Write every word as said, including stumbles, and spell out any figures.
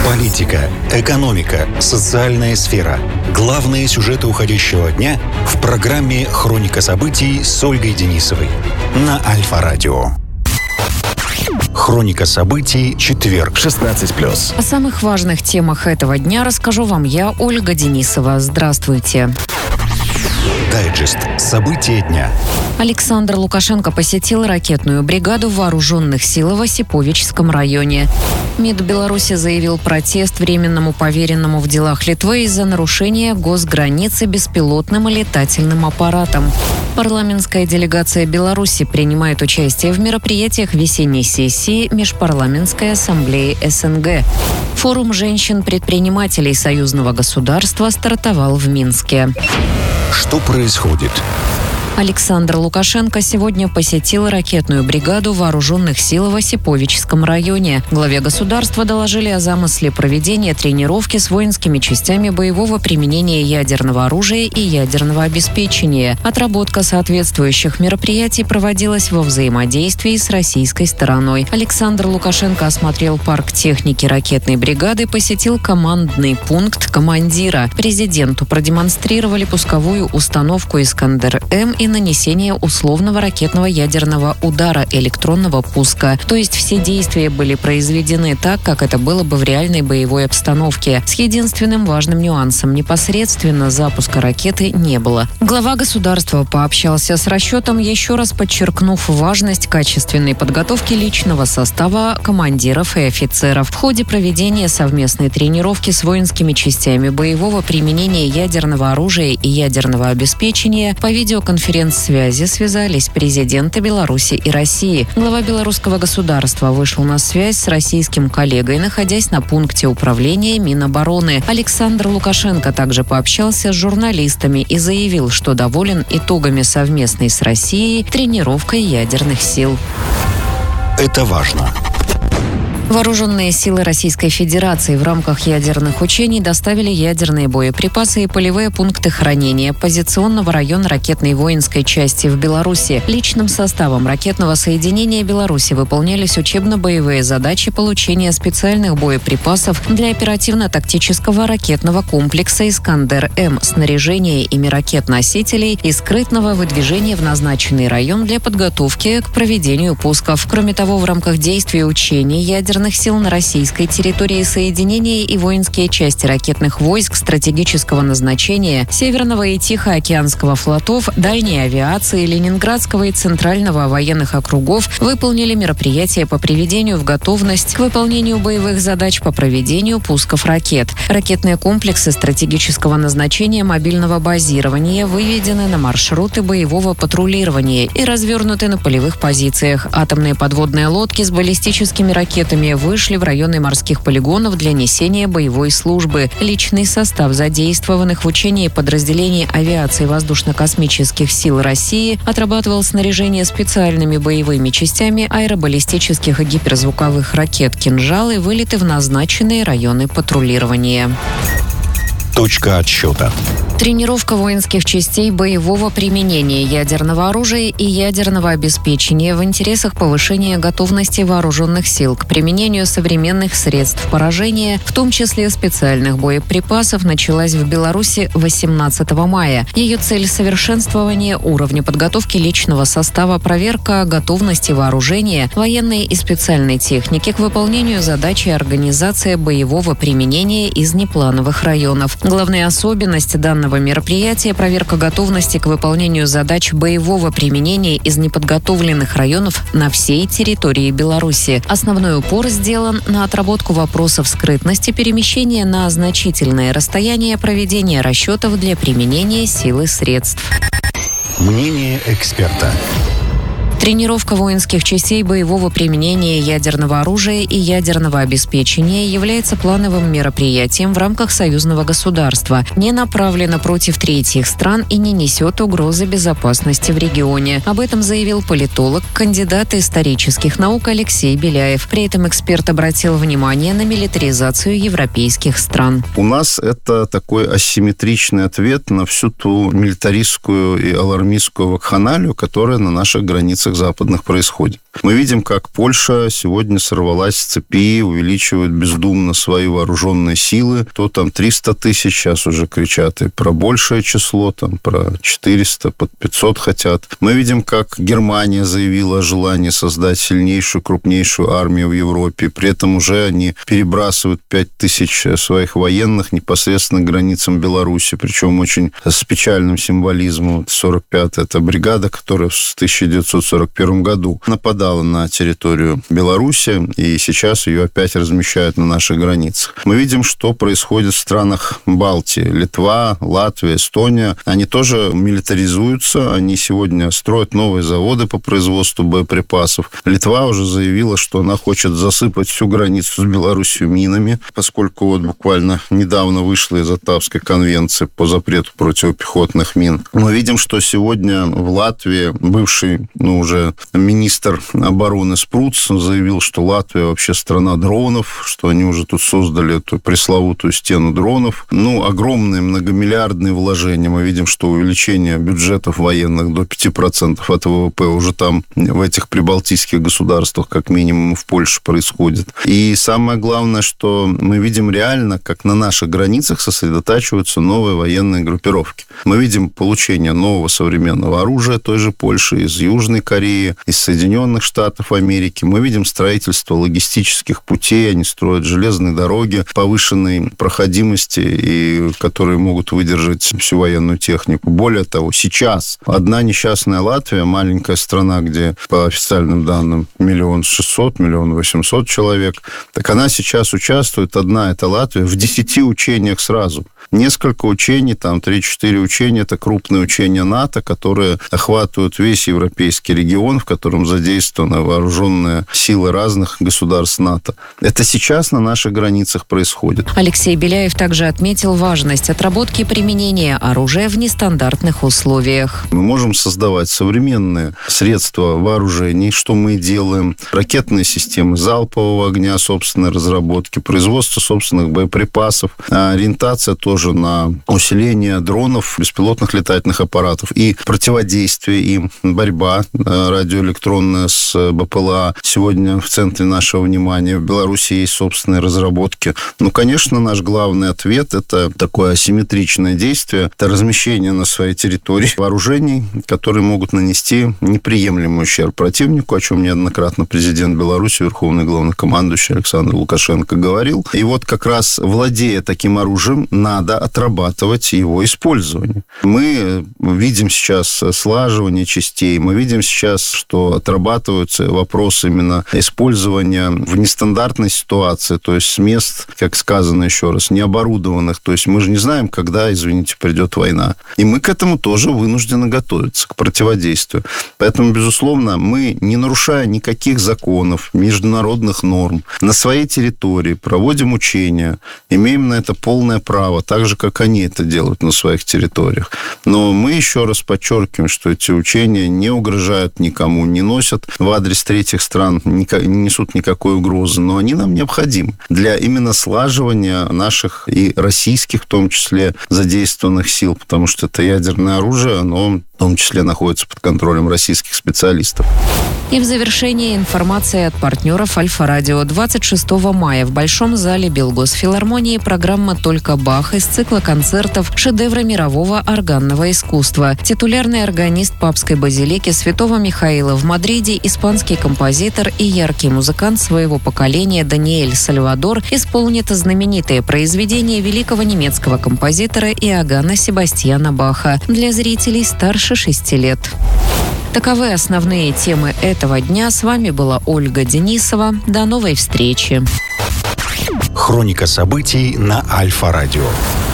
Политика, экономика, социальная сфера. Главные сюжеты уходящего дня в программе «Хроника событий» с Ольгой Денисовой на Альфа-радио. Хроника событий, четверг, шестнадцать плюс. О самых важных темах этого дня расскажу вам я, Ольга Денисова. Здравствуйте. Дайджест. События дня. Александр Лукашенко посетил ракетную бригаду вооруженных сил в Осиповичском районе. МИД Беларуси заявил протест временному поверенному в делах Литвы из-за нарушения госграницы беспилотным летательным аппаратом. Парламентская делегация Беларуси принимает участие в мероприятиях весенней сессии Межпарламентской ассамблеи СНГ. Форум женщин-предпринимателей союзного государства стартовал в Минске. Что происходит? Александр Лукашенко сегодня посетил ракетную бригаду вооруженных сил в Осиповичском районе. Главе государства доложили о замысле проведения тренировки с воинскими частями боевого применения ядерного оружия и ядерного обеспечения. Отработка соответствующих мероприятий проводилась во взаимодействии с российской стороной. Александр Лукашенко осмотрел парк техники ракетной бригады, посетил командный пункт командира. Президенту продемонстрировали пусковую установку «Искандер-М» и нанесение условного ракетного ядерного удара электронного пуска. То есть все действия были произведены так, как это было бы в реальной боевой обстановке. С единственным важным нюансом: непосредственно запуска ракеты не было. Глава государства пообщался с расчетом, еще раз подчеркнув важность качественной подготовки личного состава командиров и офицеров. В ходе проведения совместной тренировки с воинскими частями боевого применения ядерного оружия и ядерного обеспечения по видеоконференции связи связались президенты Беларуси и России. Глава белорусского государства вышел на связь с российским коллегой, находясь на пункте управления Минобороны. Александр Лукашенко также пообщался с журналистами и заявил, что доволен итогами совместной с Россией тренировкой ядерных сил. Это важно. Вооруженные силы Российской Федерации в рамках ядерных учений доставили ядерные боеприпасы и полевые пункты хранения позиционного района ракетной воинской части в Беларуси. Личным составом ракетного соединения Беларуси выполнялись учебно-боевые задачи получения специальных боеприпасов для оперативно-тактического ракетного комплекса «Искандер-М», снаряжения ими ракет-носителей и скрытного выдвижения в назначенный район для подготовки к проведению пусков. Кроме того, в рамках действий учений ядерных сил на российской территории соединения и воинские части ракетных войск стратегического назначения Северного и Тихоокеанского флотов, дальней авиации, Ленинградского и Центрального военных округов выполнили мероприятия по приведению в готовность к выполнению боевых задач по проведению пусков ракет. Ракетные комплексы стратегического назначения мобильного базирования выведены на маршруты боевого патрулирования и развернуты на полевых позициях. Атомные подводные лодки с баллистическими ракетами вышли в районы морских полигонов для несения боевой службы. Личный состав задействованных в учении подразделений авиации воздушно-космических сил России отрабатывал снаряжение специальными боевыми частями аэробаллистических и гиперзвуковых ракет «Кинжал» и вылеты в назначенные районы патрулирования. Точка отсчета. Тренировка воинских частей боевого применения ядерного оружия и ядерного обеспечения в интересах повышения готовности вооруженных сил к применению современных средств поражения, в том числе специальных боеприпасов, началась в Беларуси восемнадцатого мая. Ее цель – совершенствование уровня подготовки личного состава, проверка готовности вооружения, военной и специальной техники к выполнению задач и организация боевого применения из неплановых районов. Главная особенность данного мероприятия – проверка готовности к выполнению задач боевого применения из неподготовленных районов на всей территории Беларуси. Основной упор сделан на отработку вопросов скрытности, перемещения на значительное расстояние, проведения расчетов для применения сил и средств. Мнение эксперта. Тренировка воинских частей боевого применения ядерного оружия и ядерного обеспечения является плановым мероприятием в рамках союзного государства, не направлена против третьих стран и не несет угрозы безопасности в регионе. Об этом заявил политолог, кандидат исторических наук Алексей Беляев. При этом эксперт обратил внимание на милитаризацию европейских стран. У нас это такой асимметричный ответ на всю ту милитаристскую и алармистскую вакханалию, которая на наших границах границах западных происходит. Мы видим, как Польша сегодня сорвалась с цепи, увеличивает бездумно свои вооруженные силы. То там триста тысяч, сейчас уже кричат и про большее число, там про четыреста, под пятьсот хотят. Мы видим, как Германия заявила о желании создать сильнейшую, крупнейшую армию в Европе. При этом уже они перебрасывают пять тысяч своих военных непосредственно к границам Беларуси, причем очень с печальным символизмом. сорок пятая это бригада, которая в тысяча девятьсот сорок первом году нападала на территорию Беларуси, и сейчас ее опять размещают на наших границах. Мы видим, что происходит в странах Балтии. Литва, Латвия, Эстония. Они тоже милитаризуются, они сегодня строят новые заводы по производству боеприпасов. Литва уже заявила, что она хочет засыпать всю границу с Беларусью минами, поскольку вот буквально недавно вышла из Оттавской конвенции по запрету противопехотных мин. Мы видим, что сегодня в Латвии бывший, ну, уже министр обороны Спруц заявил, что Латвия вообще страна дронов, что они уже тут создали эту пресловутую стену дронов. Ну, огромные многомиллиардные вложения. Мы видим, что увеличение бюджетов военных до пяти процентов от ВВП уже там, в этих прибалтийских государствах, как минимум в Польше, происходит. И самое главное, что мы видим реально, как на наших границах сосредотачиваются новые военные группировки. Мы видим получение нового современного оружия той же Польши, из Южной Кореи, из Соединенных Штатов Америки. Мы видим строительство логистических путей, они строят железные дороги повышенной проходимости, и которые могут выдержать всю военную технику. Более того, сейчас одна несчастная Латвия, маленькая страна, где по официальным данным миллион шестьсот, миллион восемьсот человек, так она сейчас участвует, одна эта Латвия, в десяти учениях сразу. Несколько учений, там три-четыре учения, это крупные учения НАТО, которые охватывают весь европейский регион, в котором задействованы вооруженные силы разных государств НАТО. Это сейчас на наших границах происходит. Алексей Беляев также отметил важность отработки применения оружия в нестандартных условиях. Мы можем создавать современные средства вооружений, что мы делаем, ракетные системы залпового огня, собственной разработки, производство собственных боеприпасов, ориентация тоже на усиление дронов, беспилотных летательных аппаратов и противодействие им, борьба радиоэлектронная с БПЛА сегодня в центре нашего внимания. В Беларуси есть собственные разработки. Ну, конечно, наш главный ответ – это такое асимметричное действие, это размещение на своей территории вооружений, которые могут нанести неприемлемый ущерб противнику, о чем неоднократно президент Беларуси, верховный главнокомандующий Александр Лукашенко говорил. И вот как раз, владея таким оружием, надо отрабатывать его использование. Мы видим сейчас слаживание частей, мы видим сейчас, что отрабатываются вопросы именно использования в нестандартной ситуации, то есть с мест, как сказано еще раз, необорудованных. То есть мы же не знаем, когда, извините, придет война. И мы к этому тоже вынуждены готовиться, к противодействию. Поэтому, безусловно, мы, не нарушая никаких законов, международных норм, на своей территории проводим учения, имеем на это полное право, так же, как они это делают на своих территориях. Но мы еще раз подчеркиваем, что эти учения не угрожают никому, не носят в адрес третьих стран, не несут никакой угрозы, но они нам необходимы для именно слаживания наших и российских, в том числе, задействованных сил, потому что это ядерное оружие, оно в том числе находится под контролем российских специалистов. И в завершение информация от партнеров Альфа-Радио. двадцать шестого мая в Большом зале Белгосфилармонии программа «Только Бах» из цикла концертов «Шедевры мирового органного искусства». Титулярный органист Папской базилики Святого Михаила в Мадриде, испанский композитор и яркий музыкант своего поколения Даниэль Сальвадор исполнит знаменитые произведения великого немецкого композитора Иоганна Себастьяна Баха для зрителей старше шести лет. Таковы основные темы этого дня. С вами была Ольга Денисова. До новой встречи. Хроника событий на Альфа-Радио.